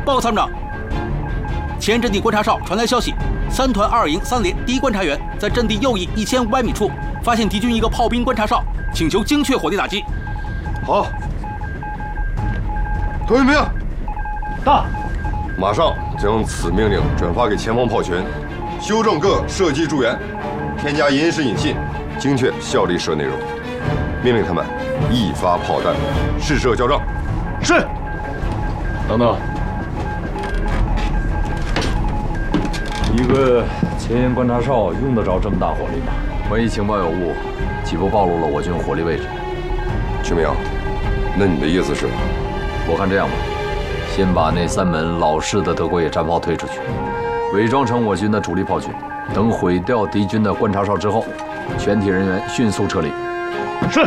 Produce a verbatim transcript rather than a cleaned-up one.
报参谋长。前阵地观察哨传来消息，三团二营三连第一观察员在阵地右翼一千五百米处发现敌军一个炮兵观察哨，请求精确火力打击。 好，团员明， 到， 马上将此命令转发给前方炮群，修正各射击驻员，添加银石引信，精确效力射内容。命令他们一发炮弹，试射交账。 是。 等等，一个前沿观察哨用得着这么大火力吗？ 万一情报有误，岂不暴露了我军火力位置？ 徐明，那你的意思是？ 我看这样吧，先把那三门老式的德国野战炮推出去，伪装成我军的主力炮群，等毁掉敌军的观察哨之后，全体人员迅速撤离。 是。